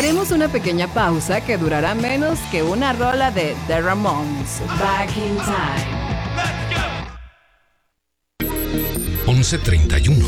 Haremos una pequeña pausa que durará menos que una rola de The Ramones. Back in Time. 11:31.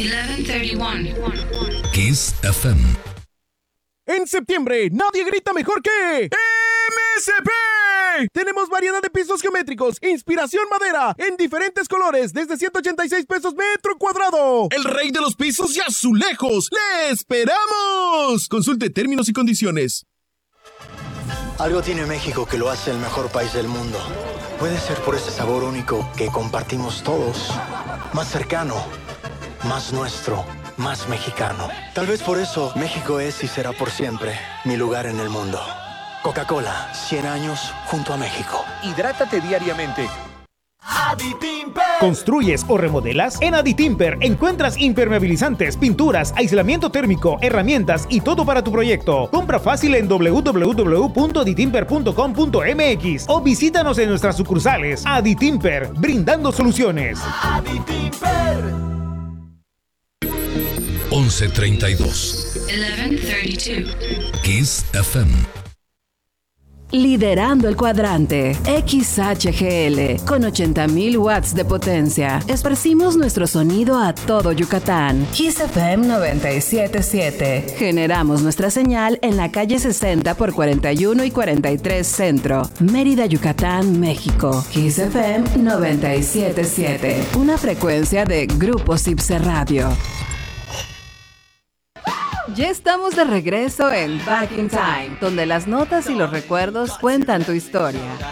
11:31. Kiss FM. En septiembre, nadie grita mejor que MSP. Tenemos variedad de pisos geométricos, inspiración madera, en diferentes colores, desde 186 pesos metro cuadrado. El rey de los pisos y azulejos. ¡Le esperamos! Consulte términos y condiciones. Algo tiene México que lo hace el mejor país del mundo. Puede ser por ese sabor único que compartimos todos. Más cercano, más nuestro, más mexicano. Tal vez por eso México es y será por siempre mi lugar en el mundo. Coca-Cola, 100 años junto a México. Hidrátate diariamente. Aditimper. ¿Construyes o remodelas? En Aditimper encuentras impermeabilizantes, pinturas, aislamiento térmico, herramientas y todo para tu proyecto. Compra fácil en www.aditimper.com.mx o visítanos en nuestras sucursales. Aditimper, brindando soluciones. Aditimper. 11:32. 11:32. Kiss FM. Liderando el cuadrante, XHGL, con 80,000 watts de potencia. Esparcimos nuestro sonido a todo Yucatán. Kiss FM 97.7. Generamos nuestra señal en la calle 60 por 41 y 43 Centro, Mérida, Yucatán, México. Kiss FM 97.7. Una frecuencia de Grupo Cipse Radio. Ya estamos de regreso en Back in Time, donde las notas y los recuerdos cuentan tu historia.